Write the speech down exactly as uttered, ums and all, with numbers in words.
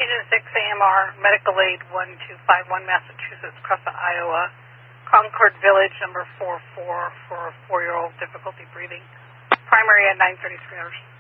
Agent six A M R, Medical Aid one two five one, Massachusetts, Cressa, Iowa. Concord Village, number four four, for a four-year-old, difficulty breathing. Primary at nine thirty-three hours.